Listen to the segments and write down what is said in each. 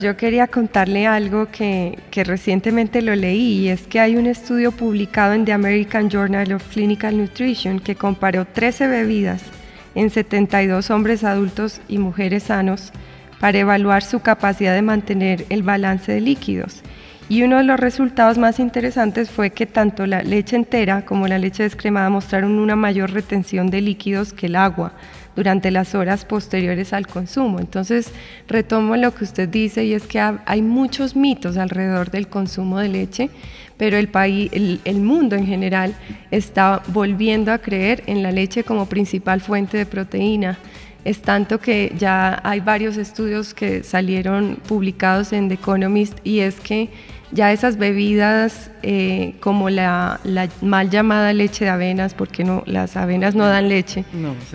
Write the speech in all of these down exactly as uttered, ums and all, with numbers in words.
Yo quería contarle algo que, que recientemente lo leí, y es que hay un estudio publicado en The American Journal of Clinical Nutrition que comparó trece bebidas en setenta y dos hombres adultos y mujeres sanos para evaluar su capacidad de mantener el balance de líquidos. Y uno de los resultados más interesantes fue que tanto la leche entera como la leche descremada mostraron una mayor retención de líquidos que el agua durante las horas posteriores al consumo. Entonces, retomo lo que usted dice, y es que hay muchos mitos alrededor del consumo de leche, pero el país, el, el mundo en general está volviendo a creer en la leche como principal fuente de proteína. Es tanto que ya hay varios estudios que salieron publicados en The Economist, y es que ya esas bebidas eh, como la, la mal llamada leche de avenas, porque no, las avenas no dan leche, no, sí.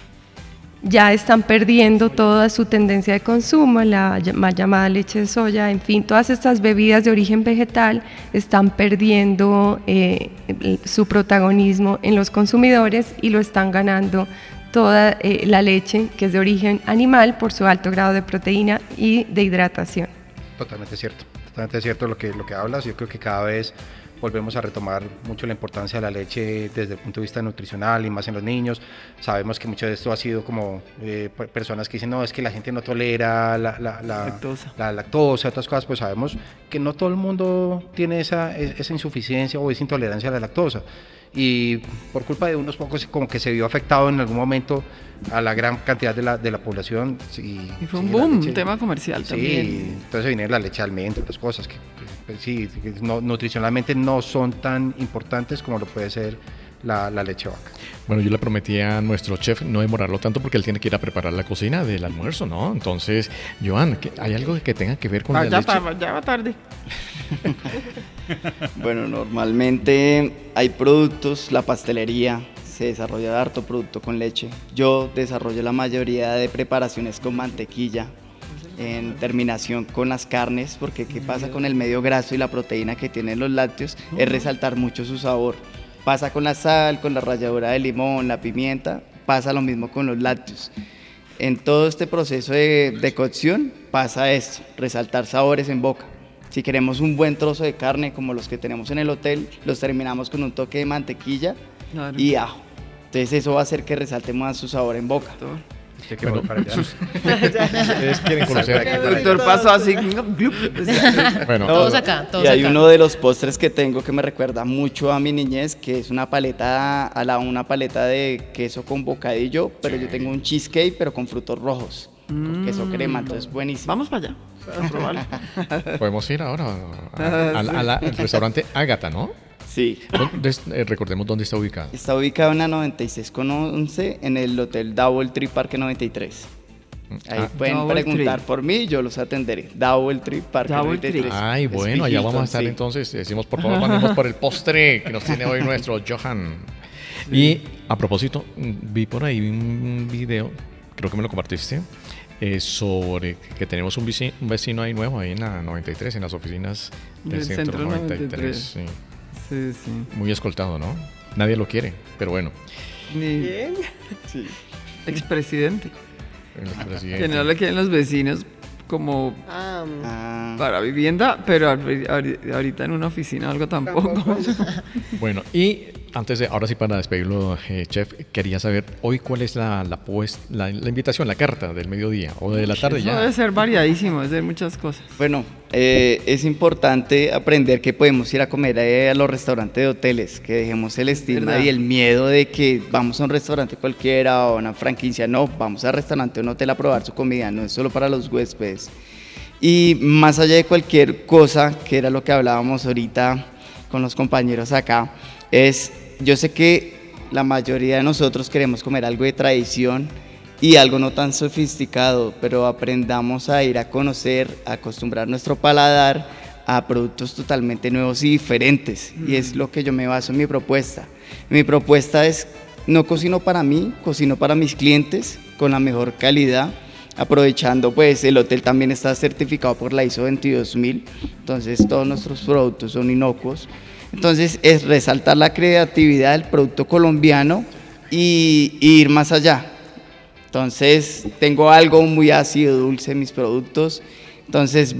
ya están perdiendo toda su tendencia de consumo, la mal llamada leche de soya, en fin, todas estas bebidas de origen vegetal están perdiendo eh, su protagonismo en los consumidores y lo están ganando toda eh, la leche, que es de origen animal, por su alto grado de proteína y de hidratación. Totalmente cierto, totalmente cierto lo que, lo que hablas. Yo creo que cada vez volvemos a retomar mucho la importancia de la leche desde el punto de vista nutricional y más en los niños. Sabemos que mucho de esto ha sido como eh, personas que dicen, no, es que la gente no tolera la, la, la, lactosa. la lactosa, otras cosas. Pues sabemos que no todo el mundo tiene esa, esa insuficiencia o esa intolerancia a la lactosa, y por culpa de unos pocos como que se vio afectado en algún momento a la gran cantidad de la, de la población. Y, y fue sí, un boom, leche, un tema comercial sí, también. Entonces viene la leche de almendra, otras cosas que pues, sí, no, nutricionalmente no son tan importantes como lo puede ser la, la leche de vaca. Bueno, yo le prometí a nuestro chef no demorarlo tanto porque él tiene que ir a preparar la cocina del almuerzo, ¿no? Entonces, Joan, ¿hay algo que tenga que ver con ah, la ya leche? Va, ya va tarde. Bueno, normalmente hay productos, la pastelería se desarrolla harto producto con leche. Yo desarrollo la mayoría de preparaciones con mantequilla, en terminación con las carnes, porque qué pasa con el medio graso y la proteína que tienen los lácteos es resaltar mucho su sabor. Pasa con la sal, con la ralladura de limón, la pimienta, pasa lo mismo con los lácteos. En todo este proceso de, de cocción pasa esto, resaltar sabores en boca. Si queremos un buen trozo de carne como los que tenemos en el hotel, los terminamos con un toque de mantequilla claro. y ajo. Entonces eso va a hacer que resalte más su sabor en boca. Usted que bueno, para allá. Ustedes quieren conocer. El doctor pasó así. Bueno, todos acá, todos y hay acá. uno de los postres que tengo que me recuerda mucho a mi niñez, que es una paleta, a la, una paleta de queso con bocadillo, pero yo tengo un cheesecake, pero con frutos rojos, mm. con queso crema, entonces buenísimo. Vamos para allá. A probarlo. Podemos ir ahora a, a, a, a la, al restaurante Ágata, ¿no? Sí. ¿Dónde, eh, recordemos dónde está ubicado. Está ubicado en la noventa y seis con once, en el Hotel Double Tree Parque noventa y tres. Ahí ah, pueden Double preguntar tree. por mí, yo los atenderé. Double Tree Parque Double noventa y tres. Ay, bueno, allá vamos a estar sí. entonces. Decimos, por favor, mandemos por el postre que nos tiene hoy nuestro Johan. Sí. Y a propósito, vi por ahí un video, creo que me lo compartiste, eh, sobre que tenemos un vecino, un vecino ahí nuevo, ahí en la noventa y tres, en las oficinas del, del centro, centro noventa y tres. Sí. Sí, sí. Muy escoltado, ¿no? Nadie lo quiere, pero bueno. Ni... ¿Quién? Sí. Expresidente. El expresidente. Que no le quieren los vecinos como ah. para vivienda, pero ahorita en una oficina o algo tampoco. Bueno, y antes de, ahora sí para despedirlo, eh, chef, quería saber hoy cuál es la, la, pues, la, la invitación, la carta del mediodía o de la tarde. Eso ya. Debe ser variadísimo, debe ser muchas cosas. Bueno, eh, es importante aprender que podemos ir a comer eh, a los restaurantes de hoteles, que dejemos el estigma ¿verdad? Y el miedo de que vamos a un restaurante cualquiera o a una franquicia. No, vamos al restaurante o un hotel a probar su comida, no es solo para los huéspedes. Y más allá de cualquier cosa, que era lo que hablábamos ahorita con los compañeros acá, es, yo sé que la mayoría de nosotros queremos comer algo de tradición y algo no tan sofisticado, pero aprendamos a ir a conocer, a acostumbrar nuestro paladar a productos totalmente nuevos y diferentes, mm. y es lo que yo me baso en mi propuesta. Mi propuesta es, no cocino para mí, cocino para mis clientes con la mejor calidad, aprovechando pues el hotel también está certificado por la I S O veintidós mil, entonces todos nuestros productos son inocuos. Entonces es resaltar la creatividad del producto colombiano y, y ir más allá. Entonces tengo algo muy ácido, dulce en mis productos, Entonces